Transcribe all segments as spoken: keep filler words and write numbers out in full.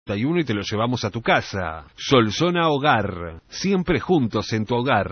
y uno y te lo llevamos a tu casa. Solsona Hogar, siempre juntos en tu hogar.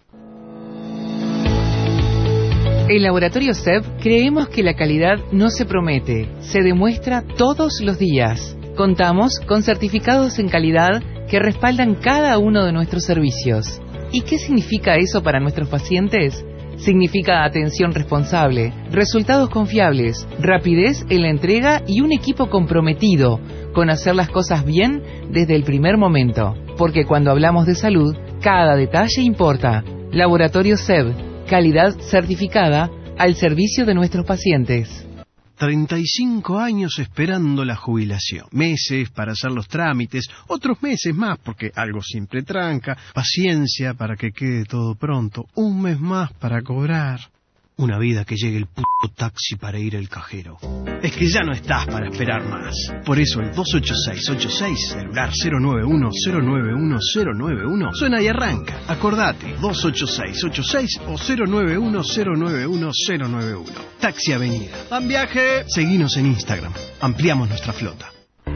En Laboratorio S E B creemos que la calidad no se promete, se demuestra todos los días. Contamos con certificados en calidad que respaldan cada uno de nuestros servicios. ¿Y qué significa eso para nuestros pacientes? Significa atención responsable, resultados confiables, rapidez en la entrega y un equipo comprometido con hacer las cosas bien desde el primer momento. Porque cuando hablamos de salud, cada detalle importa. Laboratorio S E B, calidad certificada al servicio de nuestros pacientes. treinta y cinco años esperando la jubilación. Meses para hacer los trámites, otros meses más porque algo siempre tranca, paciencia para que quede todo pronto, un mes más para cobrar. Una vida que llegue el puto taxi para ir al cajero. Es que ya no estás para esperar más. Por eso el dos ocho seis ocho seis, celular cero nueve uno cero nueve uno cero nueve uno, suena y arranca. Acordate, dos ocho seis ocho seis o cero nueve uno cero nueve uno cero nueve uno. Taxi Avenida. ¡Van viaje! Seguinos en Instagram. Ampliamos nuestra flota.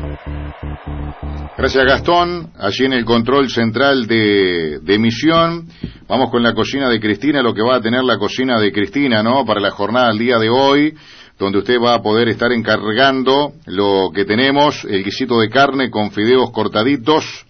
Gracias, Gastón. Allí en el control central de, de emisión. Vamos con la cocina de Cristina, lo que va a tener la cocina de Cristina, ¿no? Para la jornada del día de hoy, donde usted va a poder estar encargando lo que tenemos, el guisito de carne con fideos cortaditos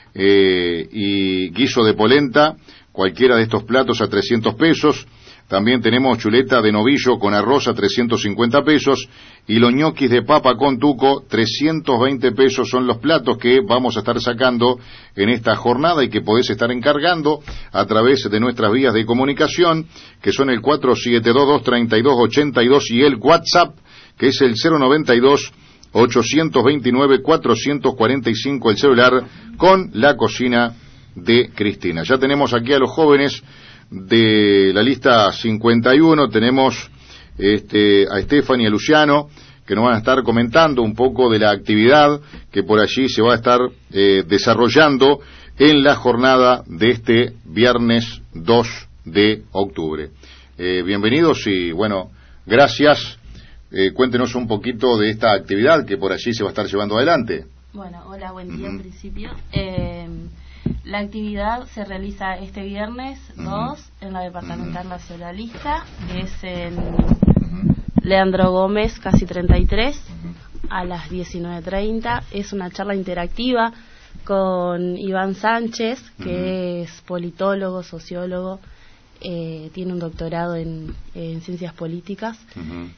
eh, y guiso de polenta, cualquiera de estos platos a trescientos pesos. También tenemos chuleta de novillo con arroz a trescientos cincuenta pesos y los ñoquis de papa con tuco, trescientos veinte pesos son los platos que vamos a estar sacando en esta jornada y que podés estar encargando a través de nuestras vías de comunicación, que son el cuatro siete dos dos tres dos ocho dos y el WhatsApp, que es el cero noventa y dos ochocientos veintinueve cuatrocientos cuarenta y cinco, el celular con la cocina de Cristina. Ya tenemos aquí a los jóvenes de la lista cincuenta y uno, tenemos este, a Estefan y a Luciano, que nos van a estar comentando un poco de la actividad que por allí se va a estar eh, desarrollando en la jornada de este viernes dos de octubre. Eh, bienvenidos y bueno, gracias. Eh, cuéntenos un poquito de esta actividad que por allí se va a estar llevando adelante. Bueno, hola, buen día. Uh-huh. En principio. Eh, La actividad se realiza este viernes dos uh-huh. en la Departamental uh-huh. Nacionalista, que es en uh-huh. Leandro Gómez, casi treinta y tres, uh-huh. a las diecinueve treinta. Es una charla interactiva con Iván Sánchez, que uh-huh. es politólogo, sociólogo, eh, tiene un doctorado en, en ciencias políticas. Uh-huh.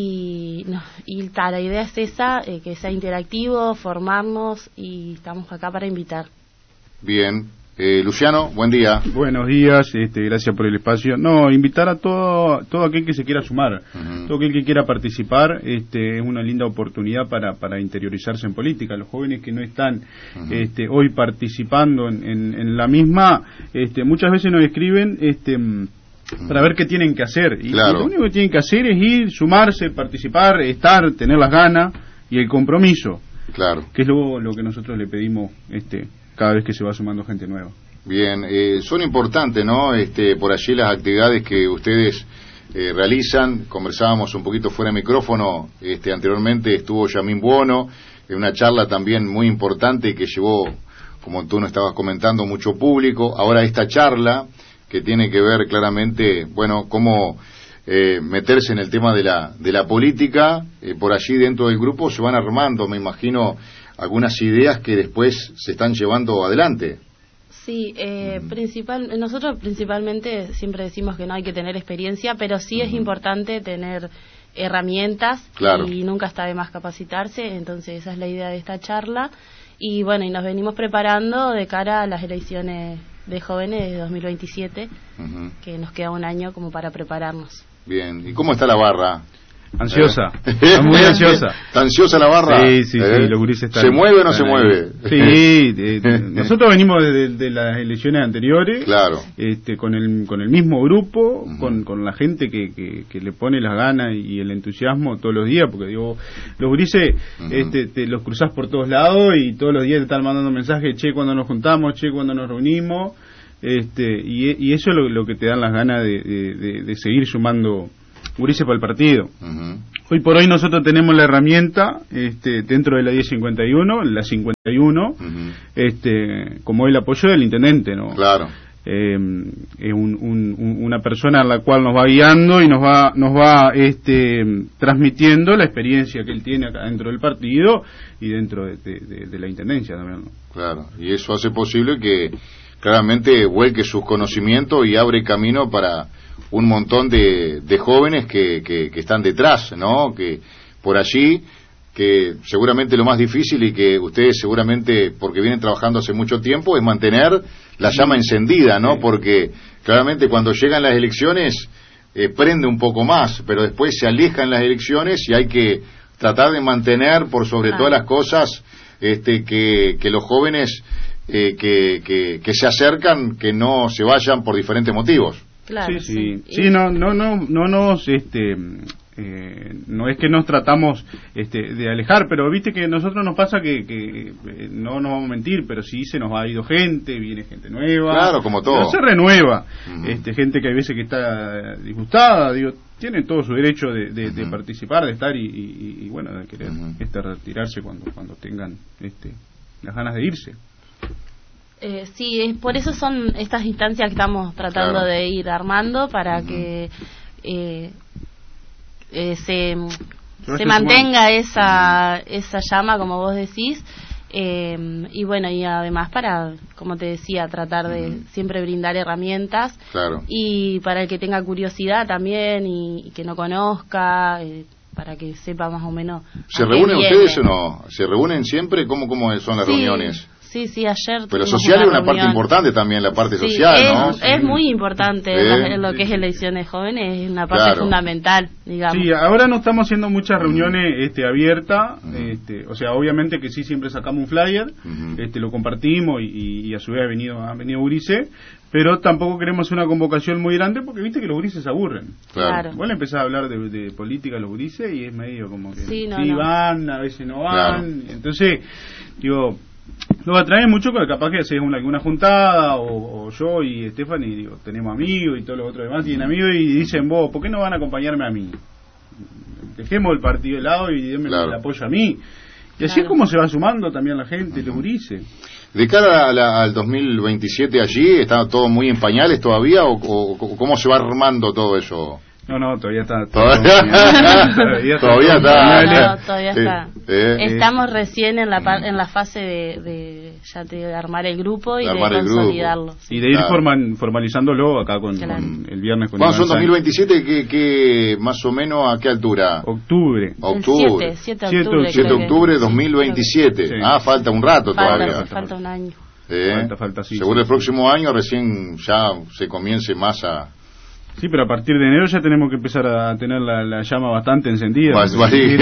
Y, no, y ta, la idea es esa, eh, que sea interactivo, formarnos, y estamos acá para invitar. Bien. Eh, Luciano, buen día. Buenos días, este, gracias por el espacio. No, invitar a todo todo aquel que se quiera sumar, uh-huh. todo aquel que quiera participar, este, es una linda oportunidad para para interiorizarse en política. Los jóvenes que no están uh-huh. este, hoy participando en, en, en la misma, este, muchas veces nos escriben este, para ver qué tienen que hacer. Y, claro. y lo único que tienen que hacer es ir, sumarse, participar, estar, tener las ganas y el compromiso. Claro. Que es lo, lo que nosotros le pedimos este cada vez que se va sumando gente nueva. Bien, eh, son importantes, ¿no? Este, por allí las actividades que ustedes eh, realizan. Conversábamos un poquito fuera de micrófono, este, anteriormente estuvo Yamín Buono, en una charla también muy importante que llevó, como tú nos estabas comentando, mucho público. Ahora esta charla, que tiene que ver claramente, bueno, cómo eh, meterse en el tema de la, de la política, eh, por allí dentro del grupo se van armando, me imagino, algunas ideas que después se están llevando adelante. Sí, eh, uh-huh. principal, nosotros principalmente siempre decimos que no hay que tener experiencia, pero sí uh-huh. es importante tener herramientas, claro. y nunca está de más capacitarse, entonces esa es la idea de esta charla. Y bueno, y nos venimos preparando de cara a las elecciones de jóvenes de dos mil veintisiete, uh-huh. que nos queda un año como para prepararnos. Bien, ¿y cómo está la barra? Ansiosa, está muy ansiosa. ¿Está ansiosa la barra? Sí, sí, ¿Eh? sí, los gurises están... ¿Se mueve o no se mueve? Sí, de, de, nosotros venimos de, de las elecciones anteriores, claro. este, con el con el mismo grupo, uh-huh. con, con la gente que, que, que le pone las ganas y el entusiasmo todos los días, porque digo, los gurises uh-huh. este, te los cruzás por todos lados y todos los días te están mandando mensajes, che, cuando nos juntamos, che, cuando nos reunimos, este, y, y eso es lo, lo que te dan las ganas de, de, de, de seguir sumando gurises para el partido. Uh-huh. Hoy por hoy nosotros tenemos la herramienta este, dentro de la diez cincuenta y uno, la cincuenta y uno, uh-huh. este, como el apoyo del intendente, ¿no? Claro. Eh, es un, un, una persona a la cual nos va guiando y nos va nos va este, transmitiendo la experiencia que él tiene acá dentro del partido y dentro de, de, de, de la intendencia también, ¿no? Claro, y eso hace posible que claramente vuelque sus conocimientos y abre camino para un montón de, de jóvenes que, que, que están detrás, ¿no? Que por allí, que seguramente lo más difícil y que ustedes seguramente, porque vienen trabajando hace mucho tiempo, es mantener la llama encendida, ¿no? Porque claramente cuando llegan las elecciones eh, prende un poco más, pero después se alejan las elecciones y hay que tratar de mantener por sobre todas las cosas este, que, que los jóvenes eh, que, que, que se acercan, que no se vayan por diferentes motivos. Claro, sí, sí, sí, sí no, no, no, no nos, este, eh, no es que nos tratamos, este, de alejar, pero viste que a nosotros nos pasa que, que eh, no nos vamos a mentir, pero sí se nos ha ido gente, viene gente nueva, claro, como todo, pero se renueva, uh-huh. este, gente que hay veces que está disgustada, digo, tienen todo su derecho de, de, uh-huh. de participar, de estar y, y, y bueno, de querer uh-huh. este, retirarse cuando, cuando tengan, este, las ganas de irse. Eh, sí, es, por eso son estas instancias que estamos tratando claro. de ir armando para uh-huh. que eh, eh, se, se mantenga esa esa llama, como vos decís, eh, y bueno, y además para, como te decía, tratar de uh-huh. siempre brindar herramientas claro. y para el que tenga curiosidad también y, y que no conozca, eh, para que sepa más o menos. ¿Se reúnen ustedes o no? ¿Se reúnen siempre? ¿Cómo, cómo son las sí. reuniones? Sí, sí, ayer. Pero social es una parte importante también, la parte sí, social, es, ¿no? Es sí. muy importante sí. la, en lo que es elecciones jóvenes, es una parte claro. fundamental, digamos. Sí, ahora no estamos haciendo muchas reuniones este, abiertas, uh-huh. este, o sea, obviamente que sí, siempre sacamos un flyer, uh-huh. este, lo compartimos y, y, y a su vez ha venido, ha venido Urice, pero tampoco queremos una convocación muy grande porque viste que los gurises se aburren. Claro. Vos le empezás a hablar de, de política a los gurises y es medio como que sí, no, sí no. van, a veces no van, claro. entonces, digo... Lo atrae mucho porque capaz que haces una, alguna juntada o, o yo y Stephanie, digo, tenemos amigos y todos los otros demás tienen amigos y dicen, vos, ¿por qué no van a acompañarme a mí? Dejemos el partido de lado y denme claro. el apoyo a mí. Y así claro. es como se va sumando también la gente, uh-huh. los gurises. De cara a la, al dos mil veintisiete allí, ¿está todo muy en pañales todavía o, o, o cómo se va armando todo eso? No, no, todavía está. Todavía, todavía, todavía está. No, no, todavía está. Eh, Estamos eh, recién en la en la fase de, de ya de armar el grupo y de, de consolidarlo. Sí. Y de ir claro. forman, formalizándolo acá con, claro. con el viernes. Con ¿Cuándo son dos mil veintisiete? ¿Qué, qué, más o menos a qué altura? Octubre. Octubre. siete de octubre. siete de octubre dos mil veintisiete. Sí. Ah, falta un rato falta, todavía. Falta, falta un año. Eh, falta, falta, sí. Seguro sí. el próximo año recién ya se comience más a... Sí, pero a partir de enero ya tenemos que empezar a tener la, la llama bastante encendida. Más, más sí,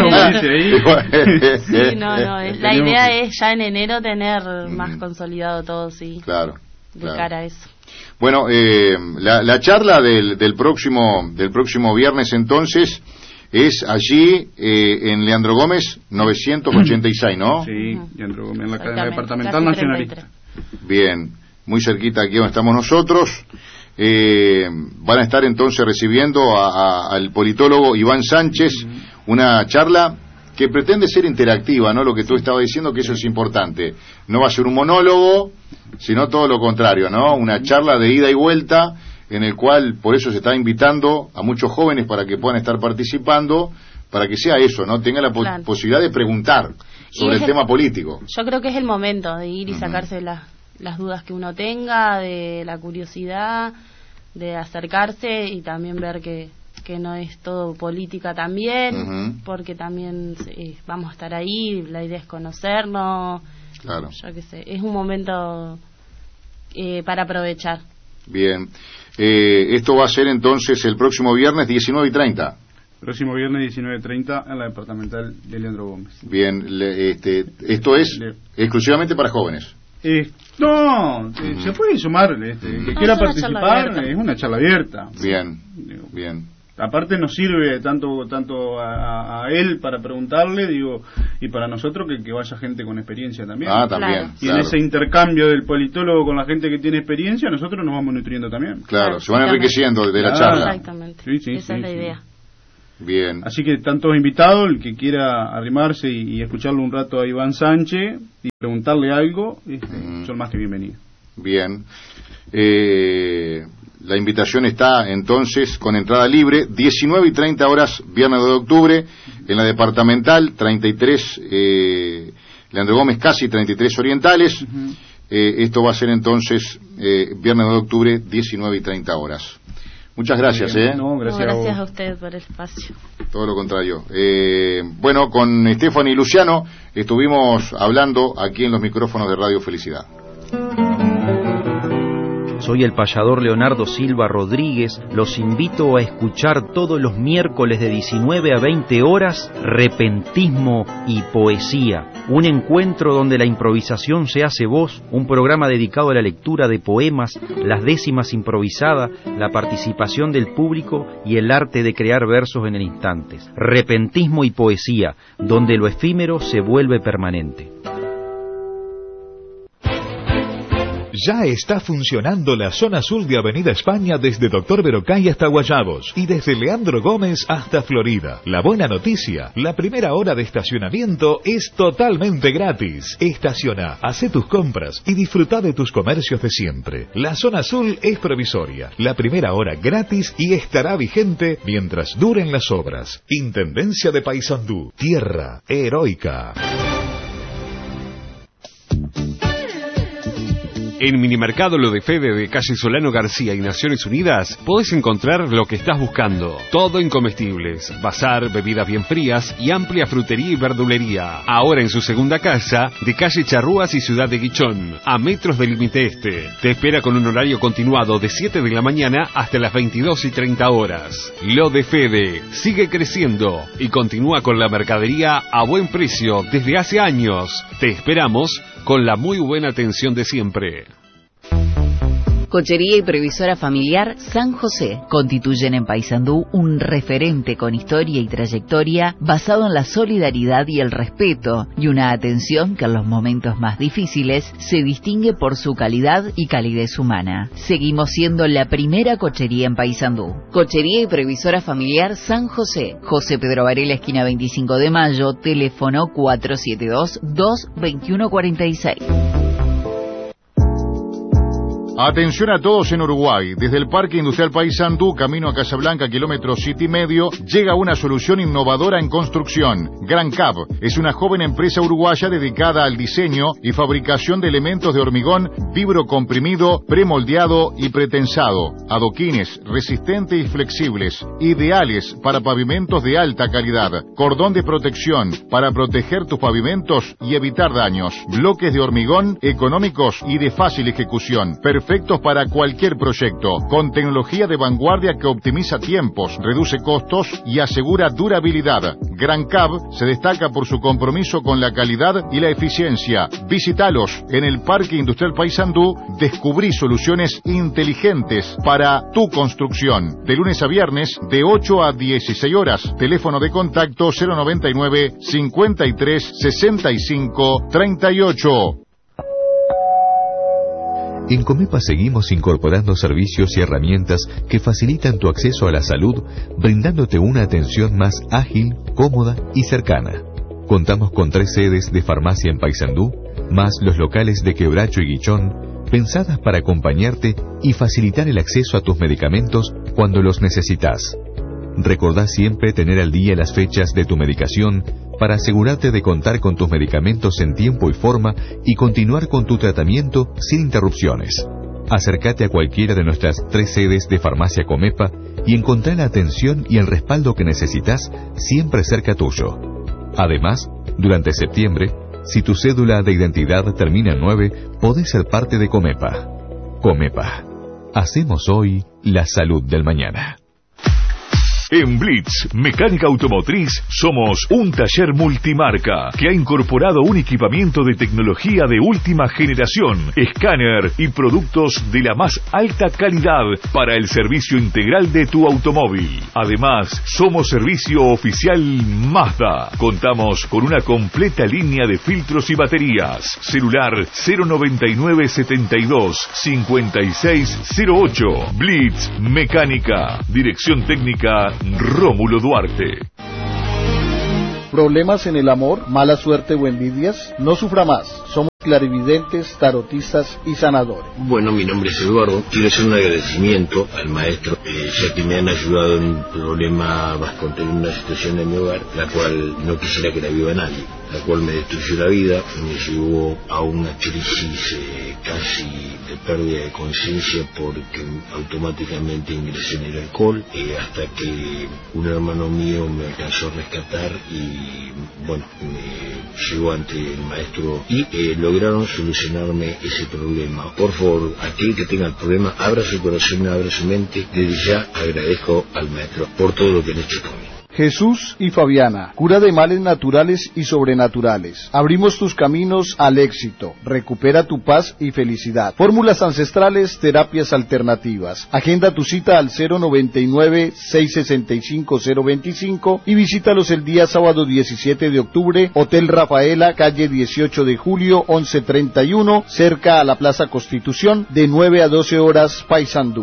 no, no. Es, la idea es ya en enero tener mm. más consolidado todo, sí. Claro. De claro. cara a eso. Bueno, eh, la, la charla del, del próximo del próximo viernes entonces es allí eh, en Leandro Gómez novecientos ochenta y seis, ¿no? Sí, uh-huh. Leandro Gómez, en la cadena departamental nacionalista. Bien, muy cerquita aquí donde estamos nosotros. Eh, van a estar entonces recibiendo a, a, al politólogo Iván Sánchez uh-huh. una charla que pretende ser interactiva, ¿no? Lo que tú estabas diciendo, que eso es importante. No va a ser un monólogo, sino todo lo contrario, ¿no? Una charla de ida y vuelta en el cual por eso se está invitando a muchos jóvenes para que puedan estar participando, para que sea eso, ¿no? Tenga la po- claro. posibilidad de preguntar sobre el, el tema político. Yo creo que es el momento de ir y sacarse uh-huh. las las dudas que uno tenga, de la curiosidad, de acercarse y también ver que, que no es todo política también, uh-huh. porque también eh, vamos a estar ahí, la idea es conocernos, claro. yo qué sé, es un momento eh, para aprovechar. Bien, eh, esto va a ser entonces el próximo viernes diecinueve y treinta. Próximo viernes diecinueve y treinta en la departamental de Leandro Gómez. Bien, le, este, esto es le, exclusivamente para jóvenes. Eh, no, eh, uh-huh. se puede sumar, este, el que no, quiera es participar, es una charla abierta. Bien, digo, bien. Aparte nos sirve tanto tanto a, a él para preguntarle, digo, y para nosotros que, que vaya gente con experiencia también. Ah, también. Claro. Y claro. en ese intercambio del politólogo con la gente que tiene experiencia, nosotros nos vamos nutriendo también. Claro, claro se van enriqueciendo de la claro. charla. Exactamente, sí, sí, esa sí, es la sí. idea. Bien. Así que están todos invitados, el que quiera arrimarse y, y escucharle un rato a Iván Sánchez y preguntarle algo, este, mm. son más que bienvenidos. Bien. Eh, la invitación está entonces con entrada libre, diecinueve y treinta horas, viernes de octubre, en la departamental, treinta y tres, eh, Leandro Gómez, casi treinta y tres Orientales. Uh-huh. eh, esto va a ser entonces eh, viernes de octubre, diecinueve y treinta horas. Muchas gracias, ¿eh? No, gracias, no, gracias a, a usted por el espacio. Todo lo contrario. Eh, bueno, con Stephanie y Luciano estuvimos hablando aquí en los micrófonos de Radio Felicidad. Soy el payador Leonardo Silva Rodríguez. Los invito a escuchar todos los miércoles de diecinueve a veinte horas Repentismo y Poesía, un encuentro donde la improvisación se hace voz, un programa dedicado a la lectura de poemas, las décimas improvisadas, la participación del público y el arte de crear versos en el instante. Repentismo y Poesía, donde lo efímero se vuelve permanente. Ya está funcionando la zona sur de Avenida España desde Doctor Verocay hasta Guayabos y desde Leandro Gómez hasta Florida. La buena noticia, la primera hora de estacionamiento es totalmente gratis. Estaciona, hace tus compras y disfruta de tus comercios de siempre. La zona sur es provisoria, la primera hora gratis y estará vigente mientras duren las obras. Intendencia de Paysandú, tierra heroica. En Minimercado Lo de Fede de calle Solano García y Naciones Unidas podés encontrar lo que estás buscando. Todo en comestibles, bazar, bebidas bien frías y amplia frutería y verdulería. Ahora en su segunda casa de calle Charrúas y Ciudad de Guichón, a metros del límite este. Te espera con un horario continuado de siete de la mañana hasta las veintidós y treinta horas. Lo de Fede sigue creciendo y continúa con la mercadería a buen precio desde hace años. Te esperamos con la muy buena atención de siempre. Cochería y Previsora Familiar San José constituyen en Paysandú un referente con historia y trayectoria basado en la solidaridad y el respeto y una atención que en los momentos más difíciles se distingue por su calidad y calidez humana. Seguimos siendo la primera cochería en Paysandú. Cochería y Previsora Familiar San José, José Pedro Varela, esquina veinticinco de mayo, teléfono cuatro siete dos, dos dos uno cuatro seis. Atención a todos en Uruguay. Desde el Parque Industrial Paysandú, camino a Casablanca, kilómetro siete y medio, llega una solución innovadora en construcción. Gran Cab es una joven empresa uruguaya dedicada al diseño y fabricación de elementos de hormigón vibrocomprimido, premoldeado y pretensado. Adoquines resistentes y flexibles, ideales para pavimentos de alta calidad. Cordón de protección para proteger tus pavimentos y evitar daños. Bloques de hormigón económicos y de fácil ejecución. Perfectos para cualquier proyecto, con tecnología de vanguardia que optimiza tiempos, reduce costos y asegura durabilidad. Gran Cab se destaca por su compromiso con la calidad y la eficiencia. Visítalos en el Parque Industrial Paysandú, descubrí soluciones inteligentes para tu construcción. De lunes a viernes, de ocho a dieciséis horas. Teléfono de contacto cero noventa y nueve, cincuenta y tres, sesenta y cinco, treinta y ocho. En Comepa seguimos incorporando servicios y herramientas que facilitan tu acceso a la salud, brindándote una atención más ágil, cómoda y cercana. Contamos con tres sedes de farmacia en Paysandú, más los locales de Quebracho y Guichón, pensadas para acompañarte y facilitar el acceso a tus medicamentos cuando los necesitas. Recordá siempre tener al día las fechas de tu medicación para asegurarte de contar con tus medicamentos en tiempo y forma y continuar con tu tratamiento sin interrupciones. Acércate a cualquiera de nuestras tres sedes de Farmacia Comepa y encontrá la atención y el respaldo que necesitas siempre cerca tuyo. Además, durante septiembre, si tu cédula de identidad termina en nueve, podés ser parte de Comepa. Comepa. Hacemos hoy la salud del mañana. En Blitz Mecánica Automotriz somos un taller multimarca que ha incorporado un equipamiento de tecnología de última generación, escáner y productos de la más alta calidad para el servicio integral de tu automóvil. Además, somos servicio oficial Mazda. Contamos con una completa línea de filtros y baterías. Celular cero noventa y nueve, setenta y dos, cincuenta y seis cero ocho. Blitz Mecánica. Dirección técnica Rómulo Duarte. ¿Problemas en el amor, mala suerte o envidias? No sufra más. Somos clarividentes, tarotistas y sanadores. Bueno, mi nombre es Eduardo. Quiero hacer un agradecimiento al maestro, eh, ya que me han ayudado en un problema bastante, en una situación de mi hogar, la cual no quisiera que la viva nadie, la cual me destruyó la vida, me llevó a una crisis eh, casi de pérdida de conciencia, porque automáticamente ingresé en el alcohol, eh, hasta que un hermano mío me alcanzó a rescatar y, bueno, me llevó ante el maestro y eh, lograron solucionarme ese problema. Por favor, aquel que tenga el problema, abra su corazón, abra su mente. Desde ya agradezco al maestro por todo lo que han hecho por mí. Jesús y Fabiana, cura de males naturales y sobrenaturales. Abrimos tus caminos al éxito. Recupera tu paz y felicidad. Fórmulas ancestrales, terapias alternativas. Agenda tu cita al cero noventa y nueve, seiscientos sesenta y cinco, cero veinticinco y visítalos el día sábado diecisiete de octubre, Hotel Rafaela, calle dieciocho de julio, once treinta y uno, cerca a la Plaza Constitución, de nueve a doce horas, Paysandú.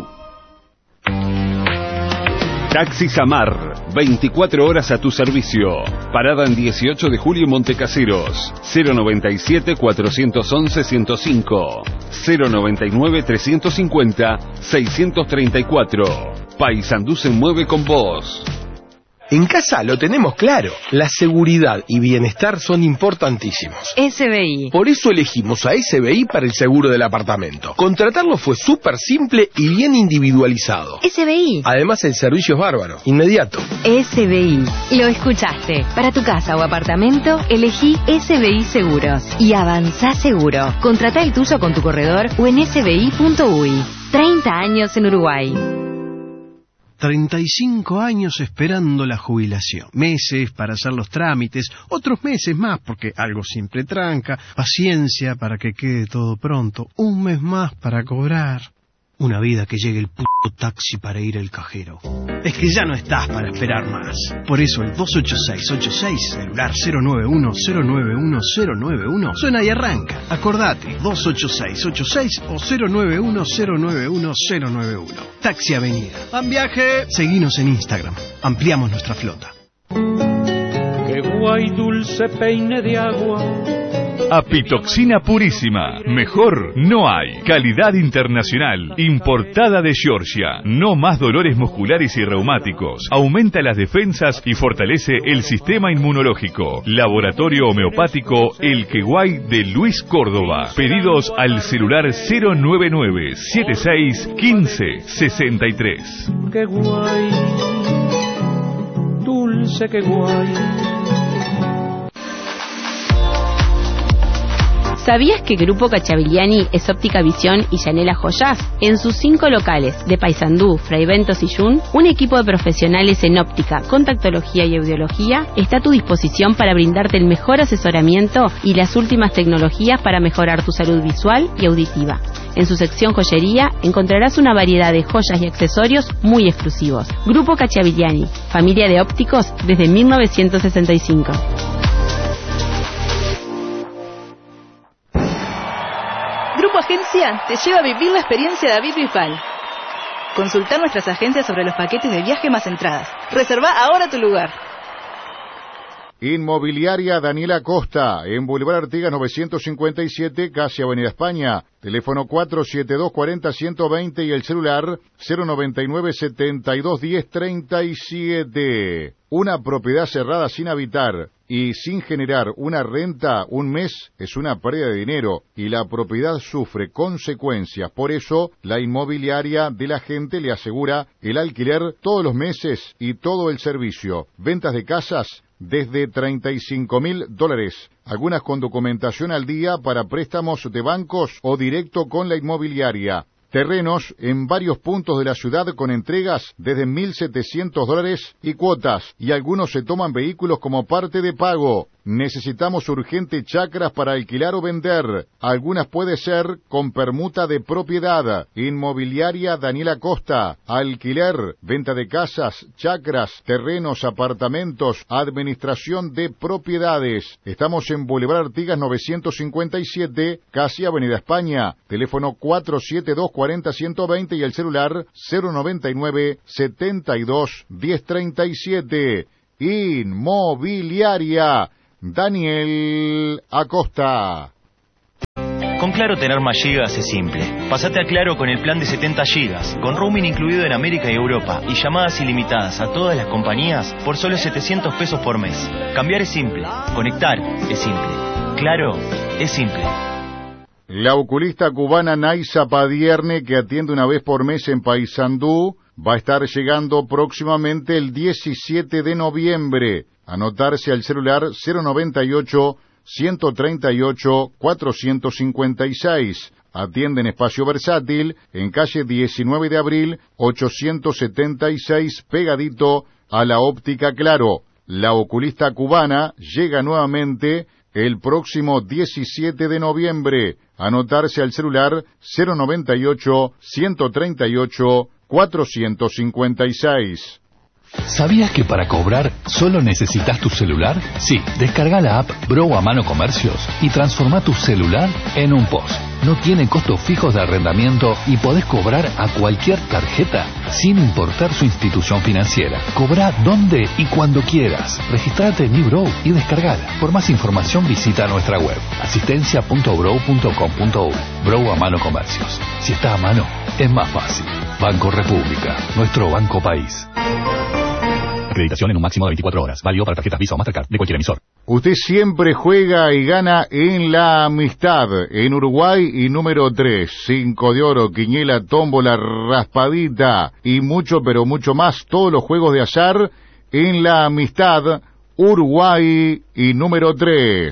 Taxi Samar, veinticuatro horas a tu servicio. Parada en dieciocho de julio, Montecaseros. cero noventa y siete, cuatrocientos once, ciento cinco. cero noventa y nueve, trescientos cincuenta, seiscientos treinta y cuatro. Paysandú se mueve con vos. En casa lo tenemos claro, la seguridad y bienestar son importantísimos. S B I. Por eso elegimos a S B I para el seguro del apartamento. Contratarlo fue súper simple y bien individualizado. S B I. Además el servicio es bárbaro, inmediato. S B I. Lo escuchaste. Para tu casa o apartamento, elegí S B I Seguros. Y avanzá seguro. Contratá el tuyo con tu corredor o en s b i punto u y. treinta años en Uruguay. treinta y cinco años esperando la jubilación, meses para hacer los trámites, otros meses más porque algo siempre tranca, paciencia para que quede todo pronto, un mes más para cobrar, una vida que llegue el puto taxi para ir al cajero. Es que ya no estás para esperar más. Por eso el dos ocho seis ocho seis, celular cero nueve uno cero nueve uno cero nueve uno, suena y arranca. Acordate, dos ocho seis ocho seis o cero nueve uno cero nueve uno cero nueve uno. Taxi Avenida. ¡Van viaje! Seguinos en Instagram. Ampliamos nuestra flota. Qué guay dulce peine de agua. Apitoxina purísima. Mejor no hay. Calidad internacional. Importada de Georgia. No más dolores musculares y reumáticos. Aumenta las defensas y fortalece el sistema inmunológico. Laboratorio Homeopático El Queguay de Luis Córdoba. Pedidos al celular cero nueve nueve siete seis uno cinco seis tres. Qué guay. Dulce, qué guay. ¿Sabías que Grupo Cacciavilliani es óptica visión y Yanela Joyas? En sus cinco locales de Paysandú, Fraiventos y Yun, un equipo de profesionales en óptica, contactología y audiología está a tu disposición para brindarte el mejor asesoramiento y las últimas tecnologías para mejorar tu salud visual y auditiva. En su sección joyería encontrarás una variedad de joyas y accesorios muy exclusivos. Grupo Cacciavilliani, familia de ópticos desde mil novecientos sesenta y cinco. Grupo Agencia te lleva a vivir la experiencia David Bisbal. Consulta nuestras agencias sobre los paquetes de viaje más entradas. Reserva ahora tu lugar. Inmobiliaria Daniela Costa, en Boulevard Artigas novecientos cincuenta y siete, casi Avenida España. Teléfono cuatro siete dos cuatro cero uno dos cero y el celular cero noventa y nueve setenta y dos diez treinta y siete. Una propiedad cerrada sin habitar y sin generar una renta un mes es una pérdida de dinero y la propiedad sufre consecuencias. Por eso, la inmobiliaria de la gente le asegura el alquiler todos los meses y todo el servicio. Ventas de casas desde treinta y cinco mil dólares. Algunas con documentación al día para préstamos de bancos o directo con la inmobiliaria. Terrenos en varios puntos de la ciudad con entregas desde mil setecientos dólares y cuotas, y algunos se toman vehículos como parte de pago. necesitamos urgente chacras para alquilar o vender. Algunas puede ser con permuta de propiedad. Inmobiliaria Daniel Acosta. Alquiler, venta de casas, chacras, terrenos, apartamentos, administración de propiedades. Estamos en Boulevard Artigas novecientos cincuenta y siete, casi Avenida España. Teléfono cuatro siete dos, cuarenta, ciento veinte y el celular cero noventa y nueve, setenta y dos, diez treinta y siete. Inmobiliaria Daniel Acosta. Con Claro tener más gigas es simple. Pásate a Claro con el plan de setenta gigas, con roaming incluido en América y Europa y llamadas ilimitadas a todas las compañías por solo setecientos pesos por mes. Cambiar es simple, conectar es simple. Claro es simple. La oculista cubana Naisa Padierne, que atiende una vez por mes en Paysandú, va a estar llegando próximamente el diecisiete de noviembre. Anotarse al celular cero noventa y ocho, ciento treinta y ocho, cuatrocientos cincuenta y seis. Atiende en espacio versátil, en calle diecinueve de abril, ochocientos setenta y seis, pegadito a la óptica Claro. La oculista cubana llega nuevamente el próximo diecisiete de noviembre. Anotarse al celular cero noventa y ocho, ciento treinta y ocho, cuatrocientos cincuenta y seis. ¿Sabías que para cobrar solo necesitas tu celular? Sí, descarga la app Bro a Mano Comercios y transforma tu celular en un P O S. No tiene costos fijos de arrendamiento y podés cobrar a cualquier tarjeta sin importar su institución financiera. Cobra donde y cuando quieras. Registrate en mi Bro y descargala. Por más información visita nuestra web asistencia punto bro punto com punto uy. Bro a Mano Comercios. Si está a mano, es más fácil. Banco República, nuestro banco país. Acreditación en un máximo de veinticuatro horas. Válido para tarjetas Visa o Mastercard de cualquier emisor. Usted siempre juega y gana en La Amistad, en Uruguay y número tres. Cinco de oro, quiniela, tómbola, raspadita y mucho, pero mucho más. Todos los juegos de azar en La Amistad, Uruguay y número tres.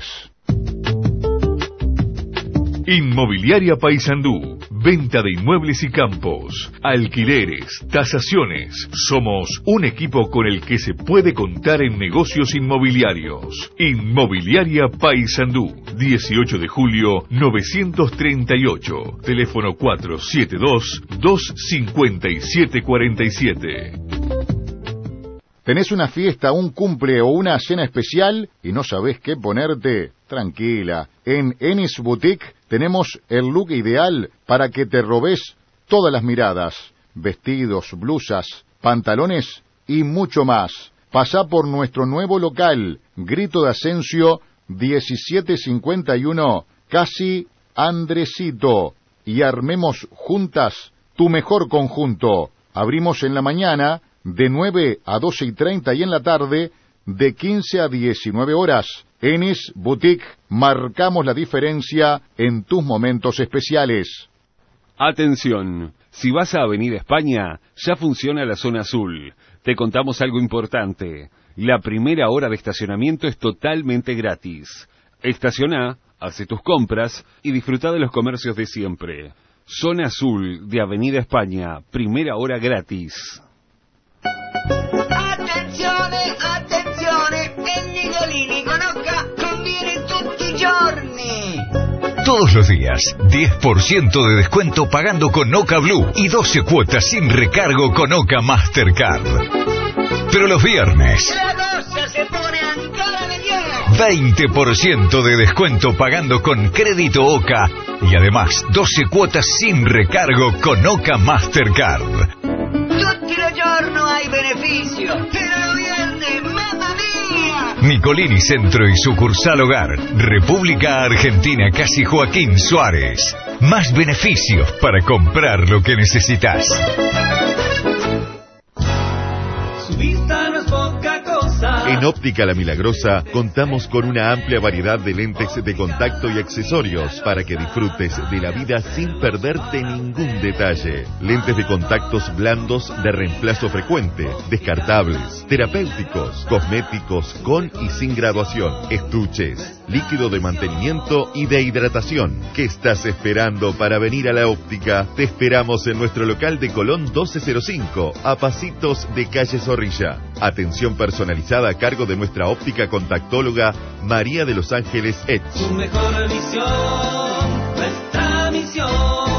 Inmobiliaria Paysandú. Venta de inmuebles y campos, alquileres, tasaciones. Somos un equipo con el que se puede contar en negocios inmobiliarios. Inmobiliaria Paysandú, dieciocho de julio, novecientos treinta y ocho. Teléfono cuatro siete dos, dos cinco siete cuatro siete. ¿Tenés una fiesta, un cumple o una cena especial y no sabés qué ponerte? Tranquila, en Enis Boutique tenemos el look ideal para que te robes todas las miradas. Vestidos, blusas, pantalones y mucho más. Pasá por nuestro nuevo local, Grito de Asensio, diecisiete cincuenta y uno, casi Andresito. Y armemos juntas tu mejor conjunto. Abrimos en la mañana de nueve a doce y treinta y en la tarde de quince a diecinueve horas. Enis Boutique, marcamos la diferencia en tus momentos especiales. Atención, si vas a Avenida España, ya funciona la zona azul. Te contamos algo importante. La primera hora de estacionamiento es totalmente gratis. Estaciona, hace tus compras y disfruta de los comercios de siempre. Zona azul de Avenida España, primera hora gratis. Attenzione, attenzione, il Nicolini con Oca conviene tutti i giorni. Todos los días, diez por ciento de descuento pagando con Oca Blue y doce cuotas sin recargo con Oca Mastercard. Pero los viernes, La cosa se pone ancora mejor. veinte por ciento de descuento pagando con crédito Oca y además doce cuotas sin recargo con Oca Mastercard. Tutti i giorni hai beneficio, pero los viernes, mamma mía. Nicolini Centro y sucursal Hogar, República Argentina, casi Joaquín Suárez. Más beneficios para comprar lo que necesitas. Su vista no es poca cosa. En Óptica La Milagrosa contamos con una amplia variedad de lentes de contacto y accesorios para que disfrutes de la vida sin perderte ningún detalle. Lentes de contactos blandos de reemplazo frecuente, descartables, terapéuticos, cosméticos con y sin graduación, estuches, líquido de mantenimiento y de hidratación. ¿Qué estás esperando para venir a la óptica? Te esperamos en nuestro local de Colón doce cero cinco, a pasitos de calle Zorrilla. Atención personalizada a cargo de nuestra óptica contactóloga María de los Ángeles Etz. Su mejor visión, nuestra misión.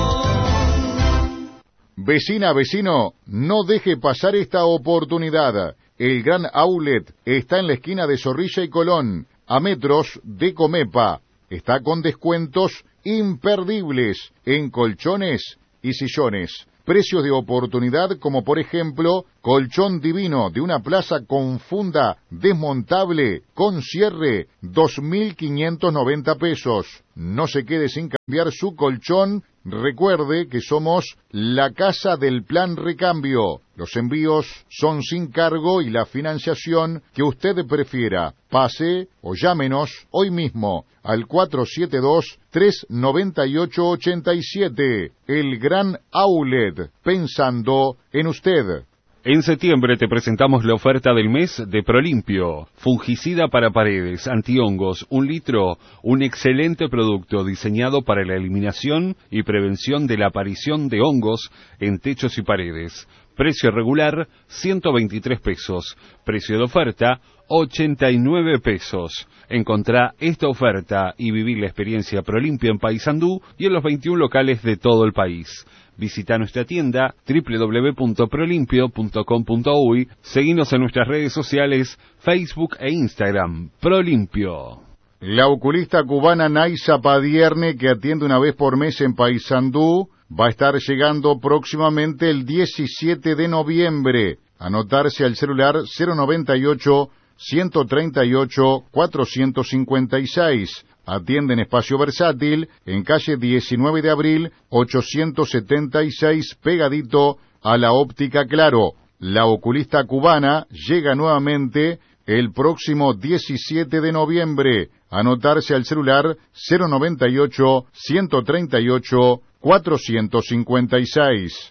Vecina, vecino, no deje pasar esta oportunidad. El Gran Outlet está en la esquina de Zorrilla y Colón, a metros de Comepa. Está con descuentos imperdibles en colchones y sillones. Precios de oportunidad como por ejemplo, colchón divino de una plaza con funda desmontable con cierre, dos mil quinientos noventa pesos. No se quede sin cambiar su colchón. Recuerde que somos la casa del plan recambio. Los envíos son sin cargo y la financiación que usted prefiera. Pase o llámenos hoy mismo al cuatro siete dos, tres nueve ocho, ocho siete. El Gran Outlet, pensando en usted. En septiembre te presentamos la oferta del mes de Prolimpio. Fungicida para paredes, antihongos, un litro, un excelente producto diseñado para la eliminación y prevención de la aparición de hongos en techos y paredes. Precio regular, ciento veintitrés pesos. Precio de oferta, ochenta y nueve pesos. Encontrá esta oferta y viví la experiencia Prolimpio en Paysandú y en los veintiún locales de todo el país. Visita nuestra tienda doble u doble u doble u punto prolimpio punto com punto uy. Seguinos en nuestras redes sociales, Facebook e Instagram. Prolimpio. La oculista cubana Naisa Padierne, que atiende una vez por mes en Paysandú, va a estar llegando próximamente el diecisiete de noviembre. Anotarse al celular cero noventa y ocho, ciento treinta y ocho, cuatrocientos cincuenta y seis. Atiende en espacio versátil, en calle diecinueve de abril, ochocientos setenta y seis, pegadito a la óptica Claro. La oculista cubana llega nuevamente el próximo diecisiete de noviembre. Anotarse al celular cero noventa y ocho, ciento treinta y ocho, cuatrocientos cincuenta y seis.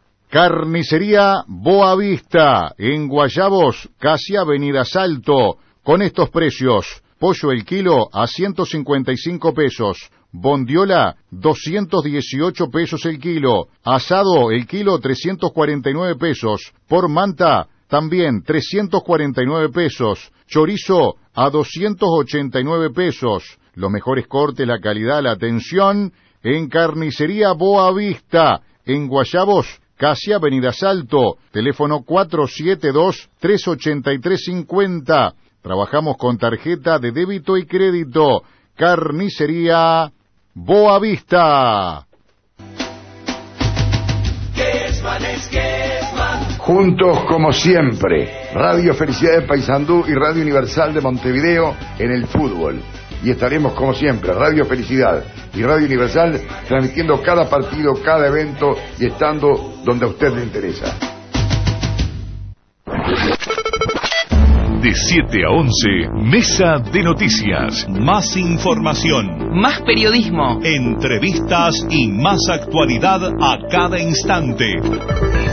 Carnicería Boavista, en Guayabos, casi Avenida Salto, con estos precios. Pollo el kilo a ciento cincuenta y cinco pesos. Bondiola, doscientos dieciocho pesos el kilo. Asado el kilo, trescientos cuarenta y nueve pesos. Por manta, también trescientos cuarenta y nueve pesos. Chorizo a doscientos ochenta y nueve pesos. Los mejores cortes, la calidad, la atención en Carnicería Boavista, en Guayabos, casi Avenida Salto. Teléfono cuatro siete dos, tres ocho tres cinco cero. Trabajamos con tarjeta de débito y crédito. Carnicería Boavista. Juntos como siempre. Radio Felicidad de Paysandú y Radio Universal de Montevideo en el fútbol. Y estaremos como siempre, Radio Felicidad y Radio Universal, transmitiendo cada partido, cada evento y estando donde a usted le interesa. De siete a once, Mesa de Noticias. Más información. Más periodismo. Entrevistas y más actualidad a cada instante.